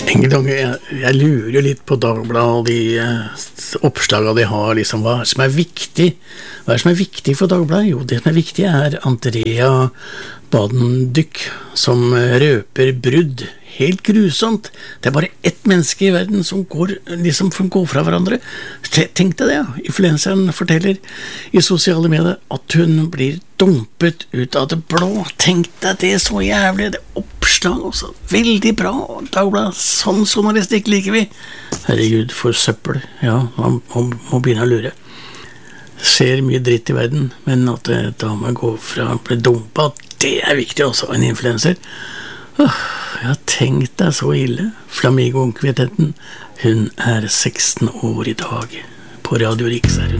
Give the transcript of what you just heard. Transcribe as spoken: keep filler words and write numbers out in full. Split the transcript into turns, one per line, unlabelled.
En gang, jeg, jeg lurer litt på Dagbladet og de eh, oppslagene de har, liksom, hva som er viktig. Hva er som er viktig for Dagbladet? Jo, det som er viktig er Andrea Badendyk, som røper brudd. Helt grusomt. Det er bare ett menneske i verden som går, liksom, går fra hverandre. Tenk deg det, ja. Influenseren forteller i sosiale medier at hun blir dumpet ut av det blå. Tenk deg det, så jævlig. Det oppslag også. Veldig bra, Dagbladet. Sånn journalistikk liker vi. Herregud, for søppel. Ja, man må, må begynne å lure. Ser mye dritt i verden, men at damer går fra å bli dumpet, det er viktig også, en influenser. Åh, jeg har tenkt deg så ille. Flamingo-kvintetten, hun er seksten år i dag. På Radio Riks er hun.